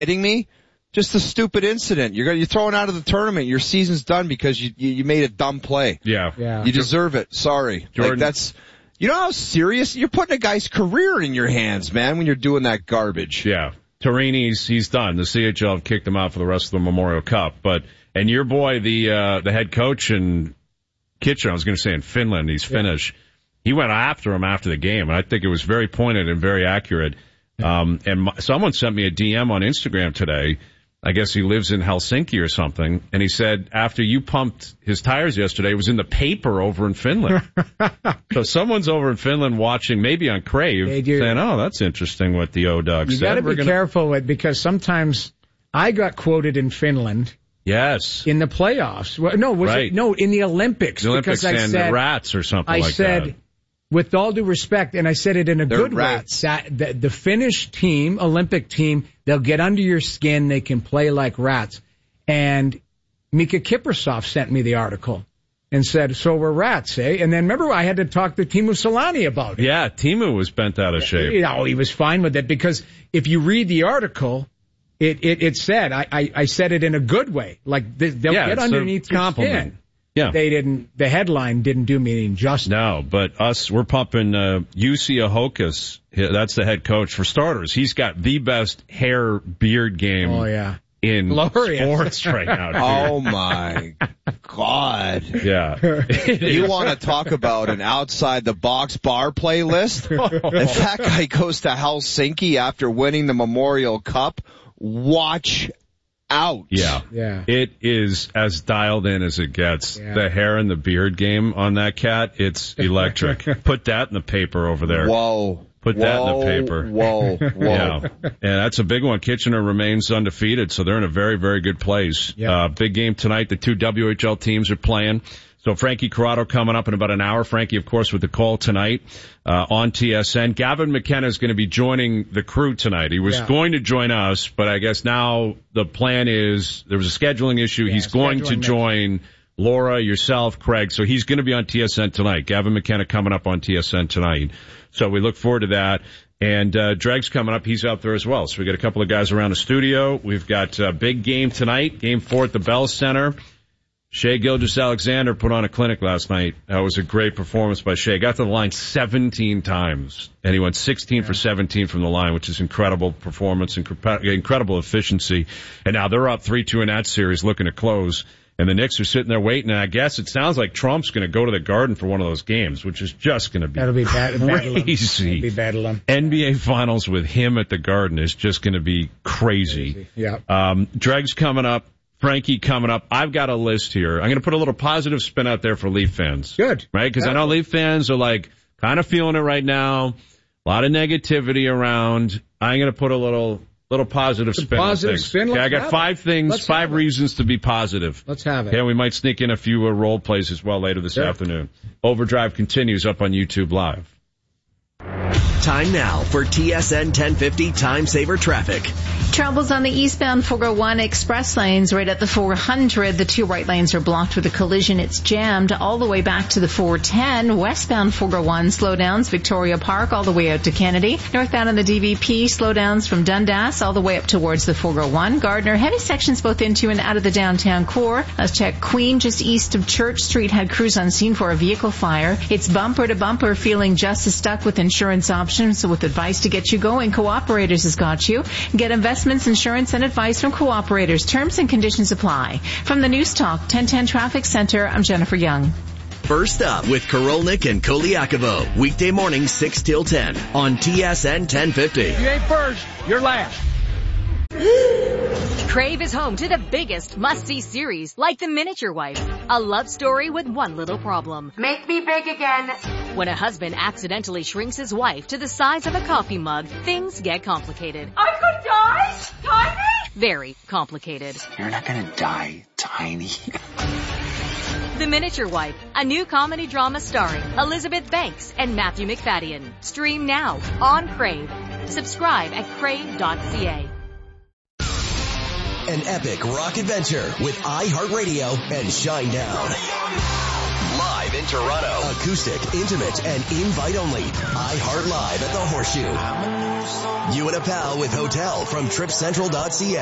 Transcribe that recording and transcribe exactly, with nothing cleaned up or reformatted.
kidding me? Just a stupid incident. You're you're thrown out of the tournament. Your season's done because you you, you made a dumb play. Yeah. Yeah. You deserve it. Sorry. Jordan. Like that's, you know how serious? You're putting a guy's career in your hands, man, when you're doing that garbage. Yeah. Torini's, he's done. The C H L have kicked him out for the rest of the Memorial Cup. But, and your boy, the, uh, the head coach in Kitchener, I was going to say in Finland, he's Finnish. Yeah. He went after him after the game, and I think it was very pointed and very accurate. Um, and my, someone sent me a D M on Instagram today. I guess he lives in Helsinki or something. And he said, after you pumped his tires yesterday, it was in the paper over in Finland. So someone's over in Finland watching, maybe on Crave, saying, oh, that's interesting what the O-Dog said. You got to be gonna... careful with, because sometimes I got quoted in Finland. Yes. In the playoffs. Well, no, was right. it? No, in the Olympics. The Olympics because I and said, the Rats or something I like said, that. with all due respect, and I said it in a They're good rats. way, that the, the Finnish team, Olympic team, they'll get under your skin. They can play like rats. And Mika Kiprasov sent me the article and said, so we're rats, eh? And then remember, I had to talk to Timu Solani about it. Yeah, Timu was bent out of shape. You know, he was fine with it, because if you read the article, it, it, it said, I, I, I said it in a good way. Like, they, they'll yeah, get underneath your compliment. Skin. Yeah. They didn't, the headline didn't do me any justice. No, but us, we're pumping, uh, Jussi Ahokas. That's the head coach. For starters, he's got the best hair beard game. Oh, yeah. In Glorious. sports right now. Dude. Oh my God. Yeah. You want to talk about an outside the box bar playlist? If that guy goes to Helsinki after winning the Memorial Cup, watch out. Yeah. Yeah. It is as dialed in as it gets. Yeah. The hair and the beard game on that cat, it's electric. Put that in the paper over there. Whoa. Put whoa, that in the paper. Whoa, whoa. Yeah. And that's a big one. Kitchener remains undefeated, so they're in a very, very good place. Yeah. Uh, big game tonight. The two W H L teams are playing. So Frankie Corrado coming up in about an hour. Frankie, of course, with the call tonight uh, on T S N. Gavin McKenna is going to be joining the crew tonight. He was Yeah. going to join us, but I guess now the plan is there was a scheduling issue. Yeah, he's going to scheduling join Laura, yourself, Craig. So he's going to be on T S N tonight. Gavin McKenna coming up on T S N tonight. So we look forward to that. And uh Dreg's coming up. He's out there as well. So we got a couple of guys around the studio. We've got a big game tonight, game four at the Bell Center. Shea Gilgeous-Alexander put on a clinic last night. That was a great performance by Shea. Got to the line seventeen times, and he went sixteen yeah. for seventeen from the line, which is incredible performance, incredible efficiency. And now they're up three two in that series, looking to close. And the Knicks are sitting there waiting, and I guess it sounds like Trump's going to go to the Garden for one of those games, which is just going to be That'll be bad, crazy. That'll be bedlam. N B A Finals with him at the Garden is just going to be crazy. crazy. Yeah. Um, Dreg's coming up. Frankie coming up. I've got a list here. I'm going to put a little positive spin out there for Leaf fans. Good. Right? Because I know Leaf fans are like kind of feeling it right now. A lot of negativity around. I'm going to put a little little positive spin positive on things. spin. Okay, I got five it. things, Let's five reasons to be positive. Let's have it. Yeah, we might sneak in a few uh, role plays as well later this sure. afternoon. Overdrive continues up on YouTube Live. Time now for T S N ten fifty Time Saver Traffic. Troubles on the eastbound four oh one express lanes right at the four hundred. The two right lanes are blocked with a collision. It's jammed all the way back to the four ten. Westbound four oh one slowdowns Victoria Park all the way out to Kennedy. Northbound on the D V P slowdowns from Dundas all the way up towards the four oh one. Gardner heavy sections both into and out of the downtown core. Let's check Queen just east of Church Street had crews on scene for a vehicle fire. It's bumper to bumper, feeling just as stuck with insurance options. So with advice to get you going, Cooperators has got you. Get investments, insurance, and advice from Cooperators. Terms and conditions apply. From the News Talk ten ten Traffic Center, I'm Jennifer Young. First up with Korolnik and Koliakovo. Weekday morning six till ten on T S N ten fifty. You ain't first, you're last. Crave is home to the biggest must-see series, like The Miniature Wife, a love story with one little problem. Make me big again. When a husband accidentally shrinks his wife to the size of a coffee mug, things get complicated. I could die? Tiny? Very complicated. You're not gonna die, Tiny. The Miniature Wife, a new comedy drama starring Elizabeth Banks and Matthew McFadden. Stream now on Crave. Subscribe at crave dot c a. An epic rock adventure with iHeartRadio and Shinedown. Live Live in Toronto. Acoustic, intimate, and invite only. iHeart Live at the Horseshoe. You and a Pal with Hotel from trip central dot c a.